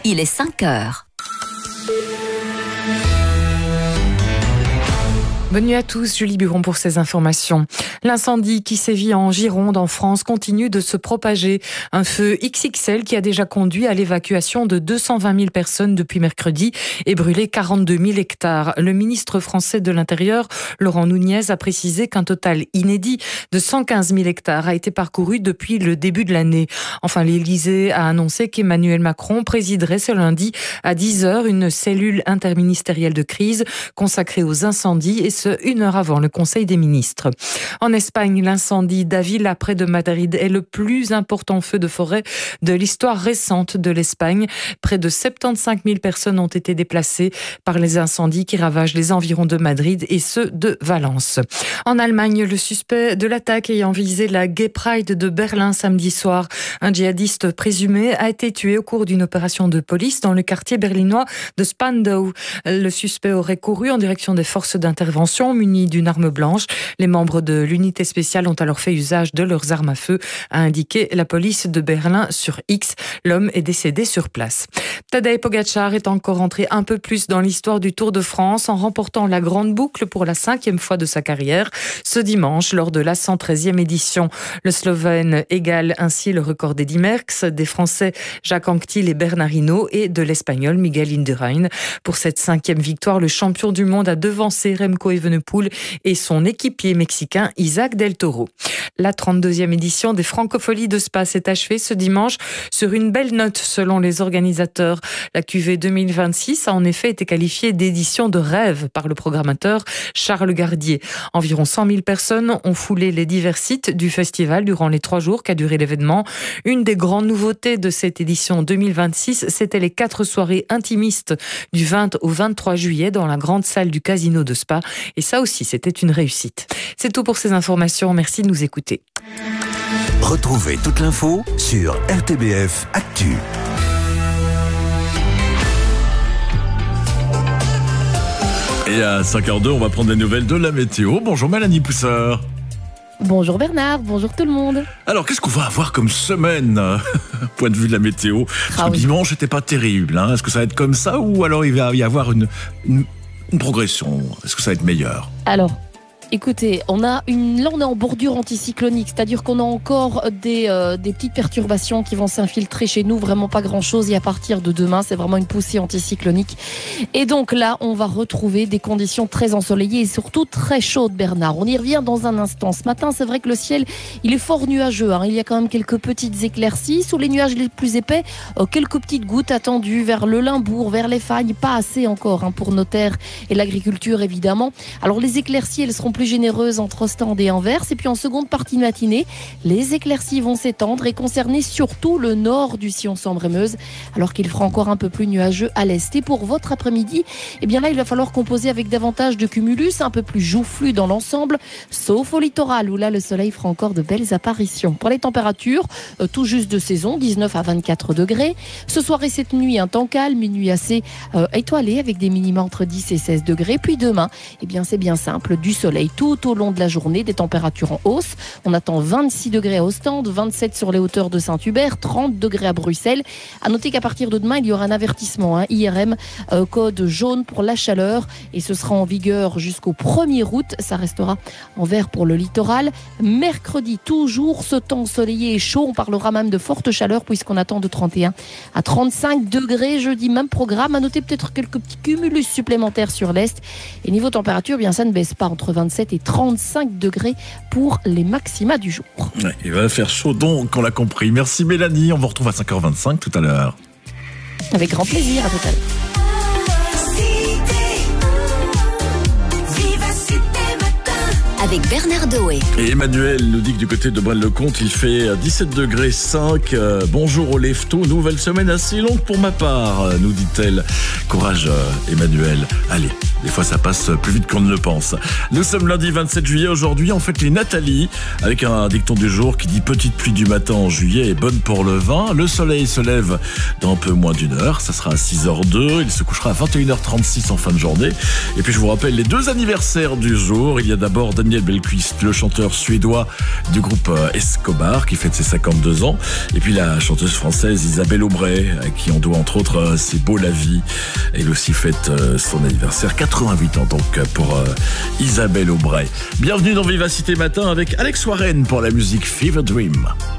Il est 5 heures. Bonne nuit à tous, Julie Buron pour ces informations. L'incendie qui sévit en Gironde, en France, continue de se propager. Un feu XXL qui a déjà conduit à l'évacuation de 220 000 personnes depuis mercredi et brûlé 42 000 hectares. Le ministre français de l'Intérieur, Laurent Nunez, a précisé qu'un total inédit de 115 000 hectares a été parcouru depuis le début de l'année. Enfin, l'Élysée a annoncé qu'Emmanuel Macron présiderait ce lundi à 10h une cellule interministérielle de crise consacrée aux incendies et ce, 1 heure avant le Conseil des ministres. En Espagne, l'incendie d'Avila près de Madrid est le plus important feu de forêt de l'histoire récente de l'Espagne. Près de 75 000 personnes ont été déplacées par les incendies qui ravagent les environs de Madrid et ceux de Valence. En Allemagne, le suspect de l'attaque ayant visé la Gay Pride de Berlin samedi soir, un djihadiste présumé, a été tué au cours d'une opération de police dans le quartier berlinois de Spandau. Le suspect aurait couru en direction des forces d'intervention munis d'une arme blanche. Les membres de l'unité spéciale ont alors fait usage de leurs armes à feu, a indiqué la police de Berlin sur X. L'homme est décédé sur place. Tadej Pogačar est encore entré un peu plus dans l'histoire du Tour de France en remportant la grande boucle pour la 5e fois de sa carrière. Ce dimanche, lors de la 113e édition, le Slovène égale ainsi le record d'Eddy Merckx, des Français Jacques Anquetil et Bernard Hinault et de l'Espagnol Miguel Indurain. Pour cette 5e victoire, le champion du monde a devancé Remco Evenepoel et son équipier mexicain Isaac Del Toro. La 32e édition des Francopholies de Spa s'est achevée ce dimanche sur une belle note selon les organisateurs. La cuvée 2026 a en effet été qualifiée d'édition de rêve par le programmateur Charles Gardier. Environ 100 000 personnes ont foulé les divers sites du festival durant les 3 jours qu'a duré l'événement. Une des grandes nouveautés de cette édition 2026, c'était les 4 soirées intimistes du 20 au 23 juillet dans la grande salle du Casino de Spa. Et ça aussi, c'était une réussite. C'est tout pour ces informations. Merci de nous écouter. Retrouvez toute l'info sur RTBF Actu. Et à 5h02, on va prendre des nouvelles de la météo. Bonjour Mélanie Pousseur. Bonjour Bernard, bonjour tout le monde. Alors, qu'est-ce qu'on va avoir comme semaine, point de vue de la météo? Parce que dimanche, c'était pas terrible. Est-ce que ça va être comme ça ou alors il va y avoir une progression? Est-ce que ça va être meilleur? Alors, écoutez, là on est en bordure anticyclonique, c'est-à-dire qu'on a encore des petites perturbations qui vont s'infiltrer chez nous, vraiment pas grand-chose, et à partir de demain, c'est vraiment une poussée anticyclonique. Et donc là, on va retrouver des conditions très ensoleillées et surtout très chaudes, Bernard. On y revient dans un instant. Ce matin, c'est vrai que le ciel, il est fort nuageux. Il y a quand même quelques petites éclaircies. Sous les nuages les plus épais, quelques petites gouttes attendues vers le Limbourg, vers les Fagnes. Pas assez encore pour nos terres et l'agriculture, évidemment. Alors les éclaircies, elles seront plus généreuse entre Ostende et Anvers. Et puis en seconde partie de matinée, les éclaircies vont s'étendre et concerner surtout le nord du sillon Sambre-et-Meuse, alors qu'il fera encore un peu plus nuageux à l'est. Et pour votre après-midi, eh bien là, il va falloir composer avec davantage de cumulus, un peu plus joufflu dans l'ensemble, sauf au littoral où là, le soleil fera encore de belles apparitions. Pour les températures, tout juste de saison, 19 à 24 degrés. Ce soir et cette nuit, un temps calme, une nuit assez étoilée avec des minima entre 10 et 16 degrés. Puis demain, eh bien c'est bien simple, du soleil tout au long de la journée, des températures en hausse. On attend 26 degrés à Ostende, 27 sur les hauteurs de Saint-Hubert, 30 degrés à Bruxelles. À noter qu'à partir de demain, il y aura un avertissement IRM, code jaune pour la chaleur, et ce sera en vigueur jusqu'au 1er août. Ça restera en vert pour le littoral. Mercredi, toujours ce temps ensoleillé et chaud. On parlera même de forte chaleur puisqu'on attend de 31 à 35 degrés. Jeudi, même programme. À noter peut-être quelques petits cumulus supplémentaires sur l'est. Et niveau température, bien ça ne baisse pas, entre 27 et 35 degrés pour les maxima du jour. Ouais, il va faire chaud donc, on l'a compris. Merci Mélanie, on vous retrouve à 5h25 tout à l'heure. Avec grand plaisir, à tout à l'heure. Avec Bernard Doé. Et Emmanuel nous dit que du côté de Braine-le-Comte, il fait 17 degrés 5. Bonjour au lefto, nouvelle semaine assez longue pour ma part, nous dit-elle. Courage Emmanuel. Allez, des fois ça passe plus vite qu'on ne le pense. Nous sommes lundi 27 juillet aujourd'hui, on fête les Nathalie, avec un dicton du jour qui dit petite pluie du matin en juillet est bonne pour le vin. Le soleil se lève dans un peu moins d'une heure, ça sera à 6h02, il se couchera à 21h36 en fin de journée. Et puis je vous rappelle les 2 anniversaires du jour, il y a d'abord Daniel Daniel Bellquist, le chanteur suédois du groupe Escobar, qui fête ses 52 ans. Et puis la chanteuse française Isabelle Aubray, à qui on doit entre autres C'est beau la vie. Elle aussi fête son anniversaire, 88 ans donc pour Isabelle Aubray. Bienvenue dans Vivacité Matin avec Alex Warren pour la musique Fever Dream.